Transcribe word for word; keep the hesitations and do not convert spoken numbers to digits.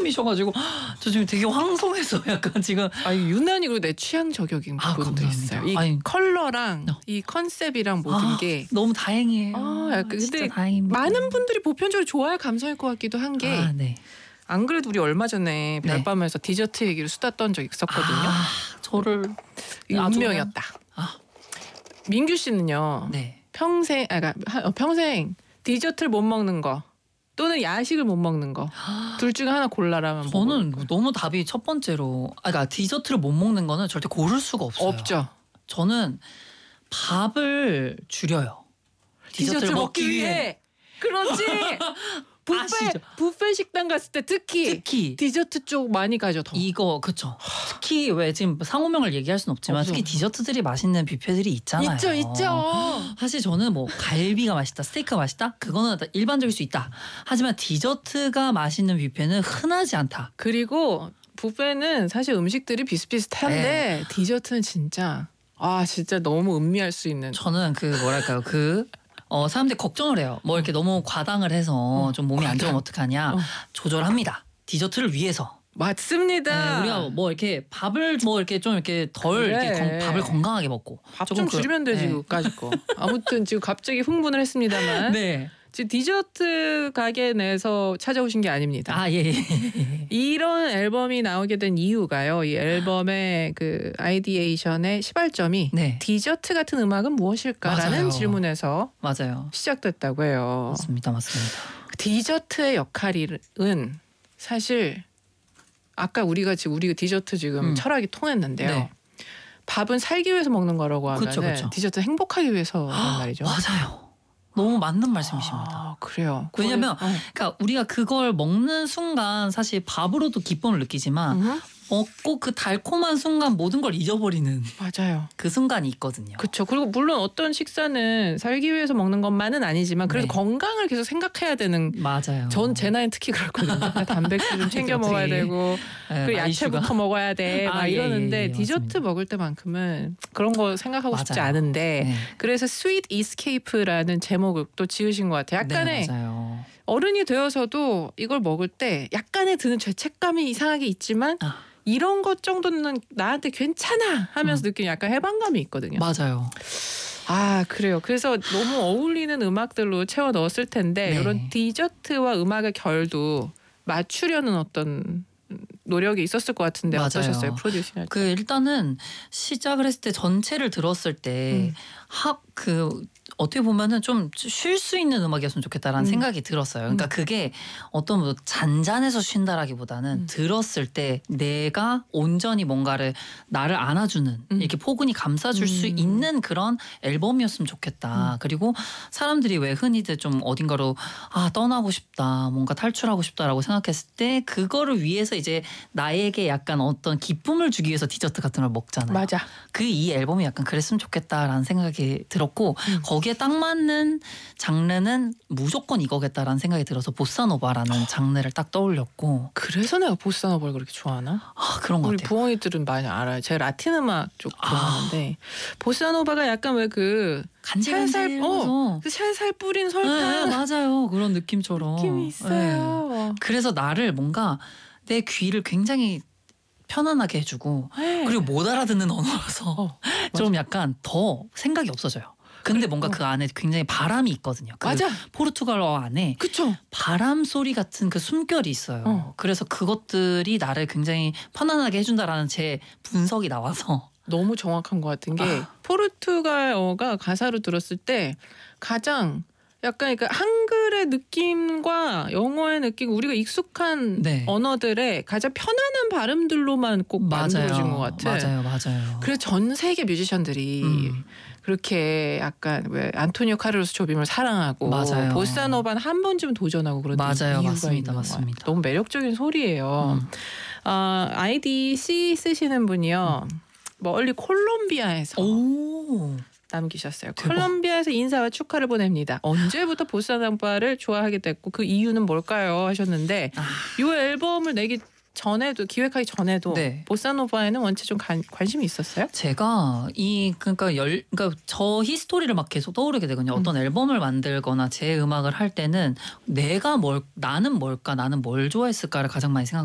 팬심이셔가지고 저 지금 되게 황송해서 약간 지금. 아 유난히 그리고 내 취향 저격인 아, 부분도 감사합니다. 있어요. 이 아니, 컬러랑 어. 이 컨셉이랑 모든 아, 게 너무 다행이에요. 아, 약간 진짜 근데 다행입니다. 많은 분들이 보편적으로 좋아할 감성일 것 같기도 한 게 아, 네. 안 그래도 우리 얼마 전에 네. 별밤에서 디저트 얘기를 수다 떤 적이 있었거든요. 아, 저를 이게 아주 운명이었다. 아, 민규 씨는요. 네. 평생 아 그러니까 하- 평생 디저트를 못 먹는 거 또는 야식을 못 먹는 거 둘 중에 하나 골라라면 뭐 저는 고를 거예요? 너무 답이 첫 번째로, 아, 그러니까 디저트를 못 먹는 거는 절대 고를 수가 없어요. 없죠. 저는 밥을 줄여요. 디저트를 먹기 위해. 그렇지. 뷔페 아시죠? 뷔페 식당 갔을 때 특히, 특히 디저트 쪽 많이 가죠. 더. 이거 그쵸. 특히 왜 지금 상호명을 얘기할 수는 없지만 없어. 특히 디저트들이 맛있는 뷔페들이 있잖아요. 있죠, 있죠. 사실 저는 뭐 갈비가 맛있다, 스테이크가 맛있다, 그거는 일반적일 수 있다. 하지만 디저트가 맛있는 뷔페는 흔하지 않다. 그리고 뷔페는 사실 음식들이 비슷비슷한데 네. 디저트는 진짜 아 진짜 너무 음미할 수 있는. 저는 그 뭐랄까요 그 어, 사람들이 걱정을 해요. 뭐 이렇게 너무 과당을 해서 어, 좀 몸이 안 좋으면 과당. 어떡하냐. 어. 조절합니다. 디저트를 위해서. 맞습니다. 네, 우리가 뭐 이렇게 밥을 뭐 이렇게 좀 이렇게 덜 그래. 이렇게 건, 밥을 건강하게 먹고 밥 조금 좀 그- 줄이면 되지 네. 그까짓 거. 아무튼 지금 갑자기 흥분을 했습니다만 네. 지금 디저트 가게 내에서 찾아오신 게 아닙니다. 아 예. 예. 이런 앨범이 나오게 된 이유가요. 이 앨범의 그 아이디에이션의 시발점이 네. 디저트 같은 음악은 무엇일까라는 맞아요. 질문에서 맞아요. 시작됐다고 해요. 맞습니다. 맞습니다. 디저트의 역할은 사실 아까 우리가 지금 우리 디저트 지금 음. 철학이 통했는데요. 네. 밥은 살기 위해서 먹는 거라고 하면 그쵸, 그쵸. 디저트 행복하기 위해서란 말이죠. 맞아요. 너무 맞는 말씀이십니다. 아, 그래요. 왜냐면 그걸- 어. 그러니까 우리가 그걸 먹는 순간 사실 밥으로도 기쁨을 느끼지만 음, 먹고 그 달콤한 순간 모든 걸 잊어버리는 맞아요. 그 순간이 있거든요. 그렇죠. 그리고 물론 어떤 식사는 살기 위해서 먹는 것만은 아니지만 그래도 네. 건강을 계속 생각해야 되는. 맞아요. 전 제 나이는 특히 그렇거든요. 단백질 좀 챙겨 갑자기. 먹어야 되고 네, 그리고 나이슈가. 야채부터 먹어야 돼. 막 아, 예, 이러는데 예, 예, 디저트 맞습니다. 먹을 때만큼은 그런 거 생각하고 싶지 맞아요. 않은데 네. 그래서 Sweet Escape라는 제목을 또 지으신 것 같아요. 약간의 네, 맞아요. 어른이 되어서도 이걸 먹을 때 약간의 드는 죄책감이 이상하게 있지만 아. 이런 것 정도는 나한테 괜찮아 하면서 음. 느끼는 약간 해방감이 있거든요. 맞아요. 아 그래요. 그래서 너무 어울리는 음악들로 채워 넣었을 텐데 네. 이런 디저트와 음악의 결도 맞추려는 어떤 노력이 있었을 것 같은데 맞아요. 어떠셨어요? 프로듀싱 할 때. 그 일단은 시작을 했을 때 전체를 들었을 때 음. 학 그 어떻게 보면은 좀 쉴 수 있는 음악이었으면 좋겠다라는 음. 생각이 들었어요. 그러니까 음. 그게 어떤 뭐 잔잔해서 쉰다라기보다는 음. 들었을 때 내가 온전히 뭔가를 나를 안아주는 음. 이렇게 포근히 감싸줄 수 음. 있는 그런 앨범이었으면 좋겠다. 음. 그리고 사람들이 왜 흔히들 좀 어딘가로 아 떠나고 싶다, 뭔가 탈출하고 싶다라고 생각했을 때 그거를 위해서 이제 나에게 약간 어떤 기쁨을 주기 위해서 디저트 같은 걸 먹잖아요. 맞아. 그 이 앨범이 약간 그랬으면 좋겠다라는 생각이 들었고 음. 거기에 딱 맞는 장르는 무조건 이거겠다라는 생각이 들어서 보사노바라는 장르를 딱 떠올렸고 그래서 내가 보사노바를 그렇게 좋아하나? 아 그런 것 우리 같아요. 부엉이들은 많이 알아요. 제가 라틴 음악 쪽 좋아하는데 보사노바가 약간 왜 그 살살 어, 간질간질해서 그 살살 뿌린 네, 설탕 맞아요. 그런 느낌처럼 느낌이 네. 있어요. 그래서 나를 뭔가 내 귀를 굉장히 편안하게 해주고 네. 그리고 못 알아듣는 언어라서 어, 좀 약간 더 생각이 없어져요. 근데 뭔가 어. 그 안에 굉장히 바람이 있거든요. 그 맞아. 포르투갈어 안에 그쵸. 바람 소리 같은 그 숨결이 있어요. 어. 그래서 그것들이 나를 굉장히 편안하게 해준다라는 제 분석이 나와서 너무 정확한 것 같은 게 아. 포르투갈어가 가사로 들었을 때 가장 약간 그러니까 한글의 느낌과 영어의 느낌 우리가 익숙한 네. 언어들의 가장 편안한 발음들로만 꼭 만들어진 것 같아. 맞아요, 맞아요. 그래서 전 세계 뮤지션들이 음. 그렇게 약간 왜 안토니오 카를로스 조빔을 사랑하고 맞아요. 보사노바는 한 번쯤 도전하고 그런 맞아요, 이유가 맞습니다, 있는 것 맞습니다. 같아요. 너무 매력적인 소리예요. 음. 아, 아이디 C 쓰시는 분이요. 멀리 콜롬비아에서 오. 남기셨어요. 대박. 콜롬비아에서 인사와 축하를 보냅니다. 언제부터 보사노바를 좋아하게 됐고 그 이유는 뭘까요? 하셨는데 아. 이 앨범을 내기 전에도 기획하기 전에도 네. 보사노바에는 원체 좀 관, 관심이 있었어요? 제가 이 그러니까 열 그러니까 저 히스토리를 막 계속 떠오르게 되거든요. 어떤 음. 앨범을 만들거나 제 음악을 할 때는 내가 뭘 나는 뭘까 나는 뭘 좋아했을까를 가장 많이 생각.